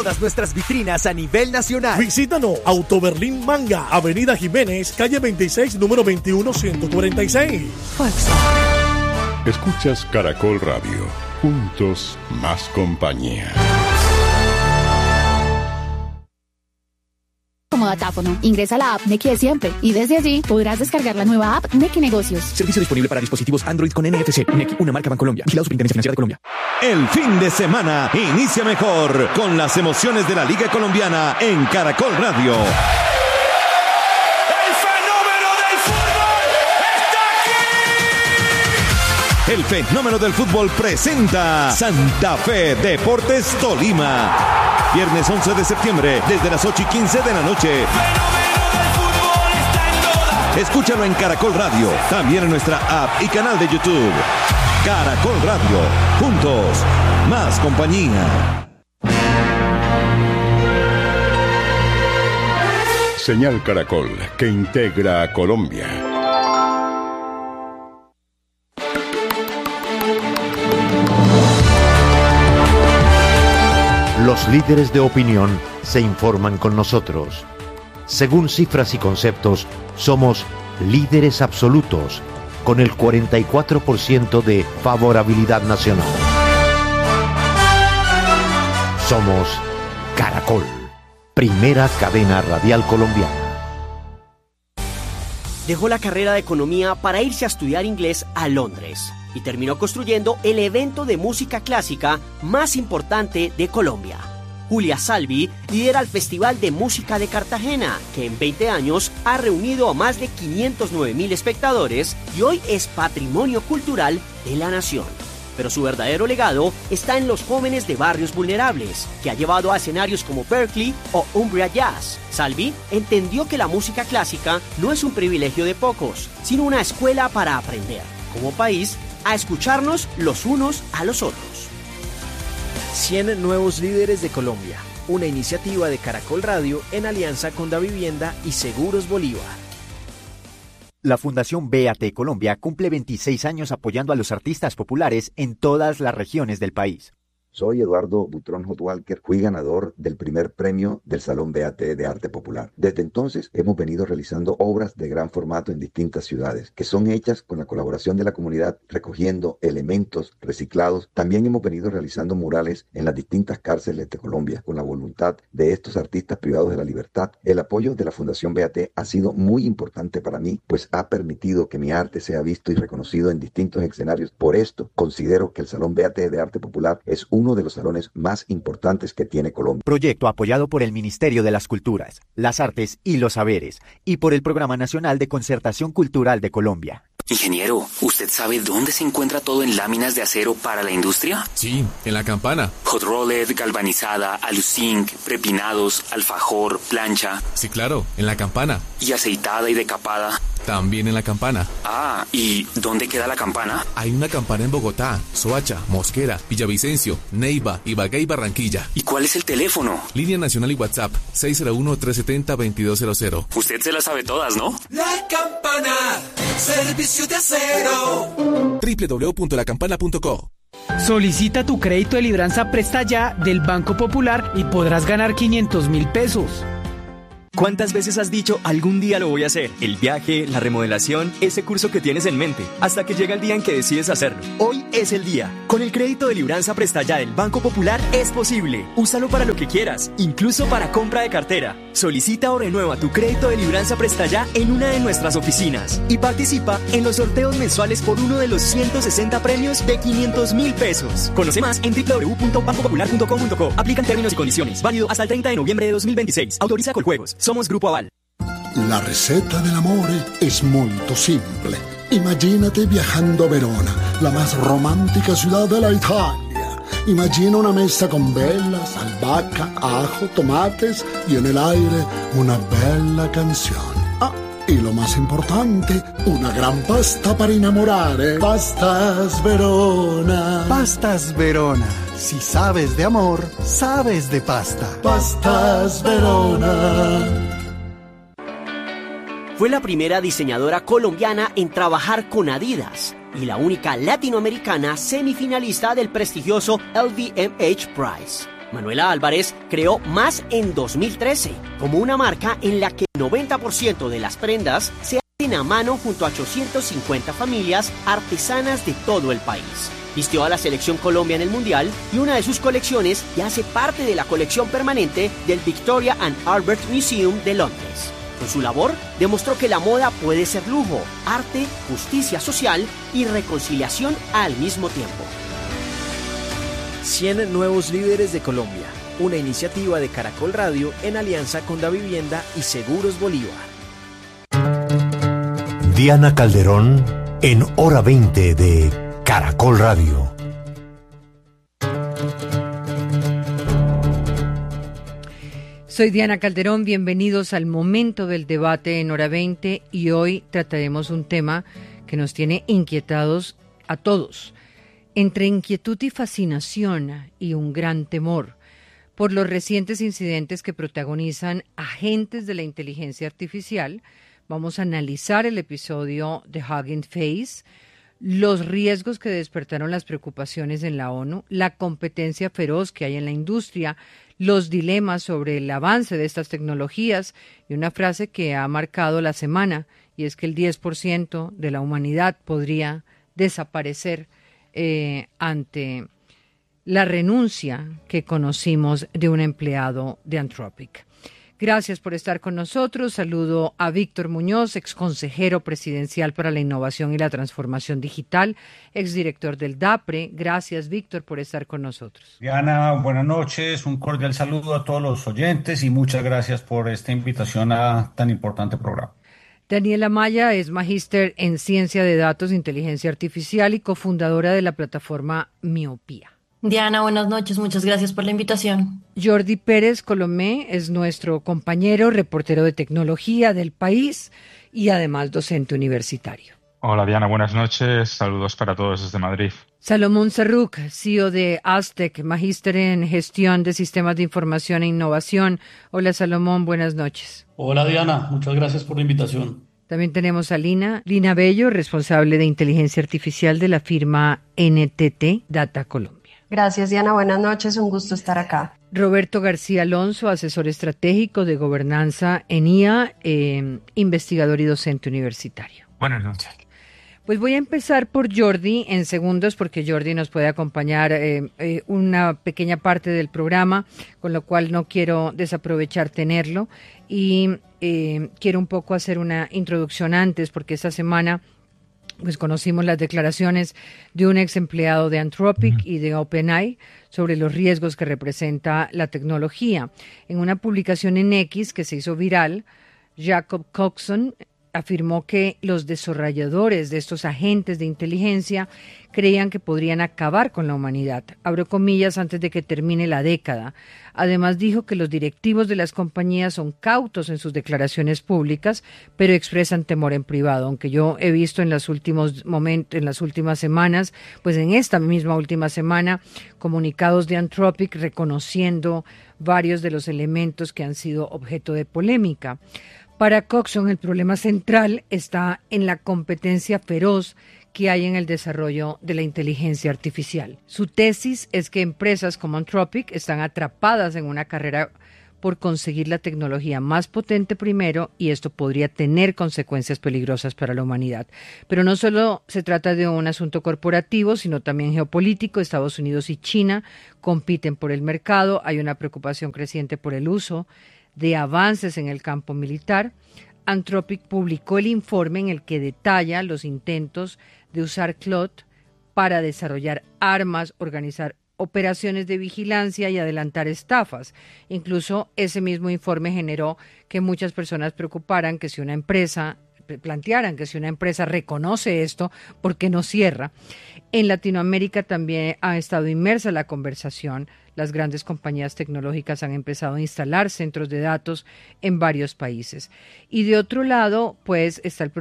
Todas nuestras vitrinas a nivel nacional. Visítanos, Auto Berlín Manga, Avenida Jiménez, calle 26, número 21, 146. Escuchas Caracol Radio. Juntos, más compañía. Como datáfono, ingresa a la app Nequi de siempre y desde allí podrás descargar la nueva app Nequi Negocios. Servicio disponible para dispositivos Android con NFC. Nequi, una marca Bancolombia. Vigilado Superintendencia Financiera de Colombia. El fin de semana inicia mejor con las emociones de la Liga Colombiana en Caracol Radio. El fenómeno del fútbol presenta Santa Fe Deportes Tolima. Viernes 11 de septiembre, desde las 8:15 de la noche. Escúchalo en Caracol Radio, también en nuestra app y canal de YouTube. Caracol Radio, juntos, más compañía. Señal Caracol, que integra a Colombia. Los líderes de opinión se informan con nosotros. Según cifras y conceptos, somos líderes absolutos, con el 44% de favorabilidad nacional. Somos Caracol, primera cadena radial colombiana. Dejó la carrera de economía para irse a estudiar inglés a Londres y terminó construyendo el evento de música clásica más importante de Colombia. Julia Salvi lidera el Festival de Música de Cartagena, que en 20 años ha reunido a más de 509.000 espectadores y hoy es patrimonio cultural de la nación. Pero su verdadero legado está en los jóvenes de barrios vulnerables, que ha llevado a escenarios como Berkeley o Umbria Jazz. Salvi entendió que la música clásica no es un privilegio de pocos, sino una escuela para aprender, como país, a escucharnos los unos a los otros. 100 nuevos líderes de Colombia, una iniciativa de Caracol Radio en alianza con Davivienda y Seguros Bolívar. La Fundación BAT Colombia cumple 26 años apoyando a los artistas populares en todas las regiones del país. Soy Eduardo Butrón Hotwalker, fui ganador del primer premio del Salón BAT de Arte Popular. Desde entonces hemos venido realizando obras de gran formato en distintas ciudades, que son hechas con la colaboración de la comunidad, recogiendo elementos reciclados. También hemos venido realizando murales en las distintas cárceles de Colombia, con la voluntad de estos artistas privados de la libertad. El apoyo de la Fundación BAT ha sido muy importante para mí, pues ha permitido que mi arte sea visto y reconocido en distintos escenarios. Por esto, considero que el Salón BAT de Arte Popular es uno de los salones más importantes que tiene Colombia. Proyecto apoyado por el Ministerio de las Culturas, las Artes y los Saberes y por el Programa Nacional de Concertación Cultural de Colombia. Ingeniero, ¿usted sabe dónde se encuentra todo en láminas de acero para la industria? Sí, en La Campana. Hot rolled, galvanizada, aluzinc, prepinados, alfajor, plancha. Sí, claro, en La Campana. ¿Y aceitada y decapada? También en La Campana. Ah, ¿y dónde queda La Campana? Hay una campana en Bogotá, Soacha, Mosquera, Villavicencio, Neiva, Ibagué y Barranquilla. ¿Y cuál es el teléfono? Línea nacional y WhatsApp, 601-370-2200. Usted se las sabe todas, ¿no? La Campana, servicio de acero. www.lacampana.co. Solicita tu crédito de libranza Presta Ya del Banco Popular y podrás ganar 500.000 pesos. ¿Cuántas veces has dicho algún día lo voy a hacer? El viaje, la remodelación, ese curso que tienes en mente, hasta que llega el día en que decides hacerlo. Hoy es el día. Con el crédito de libranza Presta Ya del Banco Popular es posible. Úsalo para lo que quieras, incluso para compra de cartera. Solicita o renueva tu crédito de libranza Presta Ya en una de nuestras oficinas y participa en los sorteos mensuales por uno de los 160 premios de 500.000 pesos. Conoce más en www.bancopopular.com.co. Aplican términos y condiciones. Válido hasta el 30 de noviembre de 2026. Autoriza Coljuegos. Somos Grupo Aval. La receta dell'amore es molto simple. Imagínate viajando a Verona, la más romántica ciudad de la Italia. Imagina una mesa con velas, albahaca, ajo, tomates y en el aire una bella canción. Ah, y lo más importante, una gran pasta para innamorare. Pastas Verona. Pastas Verona. Si sabes de amor, sabes de pasta. Pastas Verona. Fue la primera diseñadora colombiana en trabajar con Adidas y la única latinoamericana semifinalista del prestigioso LVMH Prize. Manuela Álvarez creó Más en 2013, como una marca en la que el 90% de las prendas se hacen a mano junto a 850 familias artesanas de todo el país. Vistió a la Selección Colombia en el Mundial y una de sus colecciones ya hace parte de la colección permanente del Victoria and Albert Museum de Londres. Con su labor, demostró que la moda puede ser lujo, arte, justicia social y reconciliación al mismo tiempo. 100 nuevos líderes de Colombia, una iniciativa de Caracol Radio en alianza con Davivienda y Seguros Bolívar. Diana Calderón en Hora 20 de Caracol Radio. Soy Diana Calderón, bienvenidos al momento del debate en Hora 20 y hoy trataremos un tema que nos tiene inquietados a todos. Entre inquietud y fascinación y un gran temor por los recientes incidentes que protagonizan agentes de la inteligencia artificial, vamos a analizar el episodio de Hugging Face, los riesgos que despertaron las preocupaciones en la ONU, la competencia feroz que hay en la industria, los dilemas sobre el avance de estas tecnologías y una frase que ha marcado la semana, y es que el 10% de la humanidad podría desaparecer ante la renuncia que conocimos de un empleado de Anthropic. Gracias por estar con nosotros. Saludo a Víctor Muñoz, exconsejero presidencial para la innovación y la transformación digital, exdirector del DAPRE. Gracias, Víctor, por estar con nosotros. Diana, buenas noches. Un cordial saludo a todos los oyentes y muchas gracias por esta invitación a tan importante programa. Daniela Maya es magíster en Ciencia de Datos e Inteligencia Artificial y cofundadora de la plataforma Miopía. Diana, buenas noches, muchas gracias por la invitación. Jordi Pérez Colomé es nuestro compañero, reportero de tecnología del país y además docente universitario. Hola Diana, buenas noches, saludos para todos desde Madrid. Salomón Sarruk, CEO de Aztec, magíster en Gestión de Sistemas de Información e Innovación. Hola Salomón, buenas noches. Hola Diana, muchas gracias por la invitación. También tenemos a Lina Bello, responsable de Inteligencia Artificial de la firma NTT Data Colombia. Gracias, Diana. Buenas noches. Un gusto estar acá. Roberto García Alonso, asesor estratégico de gobernanza en IA, investigador y docente universitario. Buenas noches. Pues voy a empezar por Jordi en segundos porque Jordi nos puede acompañar una pequeña parte del programa, con lo cual no quiero desaprovechar tenerlo y quiero un poco hacer una introducción antes porque esta semana pues conocimos las declaraciones de un ex empleado de Anthropic y de OpenAI sobre los riesgos que representa la tecnología. En una publicación en X que se hizo viral, Jacob Coxon afirmó que los desarrolladores de estos agentes de inteligencia creían que podrían acabar con la humanidad, abro comillas, antes de que termine la década. Además dijo que los directivos de las compañías son cautos en sus declaraciones públicas, pero expresan temor en privado, aunque yo he visto en las últimas semanas, pues en esta misma última semana, comunicados de Anthropic reconociendo varios de los elementos que han sido objeto de polémica. Para Coxon, el problema central está en la competencia feroz que hay en el desarrollo de la inteligencia artificial. Su tesis es que empresas como Anthropic están atrapadas en una carrera por conseguir la tecnología más potente primero y esto podría tener consecuencias peligrosas para la humanidad. Pero no solo se trata de un asunto corporativo, sino también geopolítico. Estados Unidos y China compiten por el mercado. Hay una preocupación creciente por el uso de avances en el campo militar. Anthropic publicó el informe en el que detalla los intentos de usar Claude para desarrollar armas, organizar operaciones de vigilancia y adelantar estafas. Incluso ese mismo informe generó que muchas personas plantearan que si una empresa reconoce esto, ¿por qué no cierra? En Latinoamérica también ha estado inmersa la conversación. Las grandes compañías tecnológicas han empezado a instalar centros de datos en varios países. Y de otro lado, pues está el